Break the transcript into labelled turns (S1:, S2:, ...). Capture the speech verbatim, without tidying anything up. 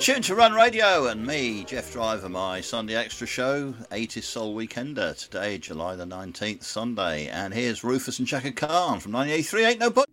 S1: tuned to Run Radio and me, Jeff Driver, my Sunday Extra show, eighties Soul Weekender, today, July the nineteenth, Sunday. And here's Rufus and Chaka Khan from nineteen eighty-three, Ain't No Budget.